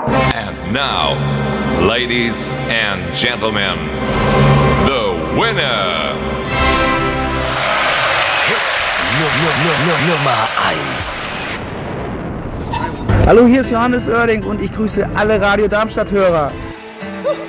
And now, ladies and gentlemen, the winner. Hit Nummer 1. Hallo, hier ist Johannes Oerding und ich grüße alle Radio Darmstadt-Hörer.